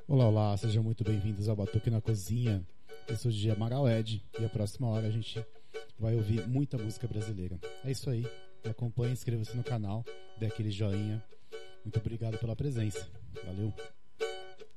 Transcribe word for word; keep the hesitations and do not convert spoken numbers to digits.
Olá, olá, sejam muito bem-vindos ao Batuque na Cozinha. Eu sou o D J Amaral Ed e a próxima hora a gente vai ouvir muita música brasileira. É isso aí, me acompanhe, inscreva-se no canal, dê aquele joinha. Muito obrigado pela presença, valeu!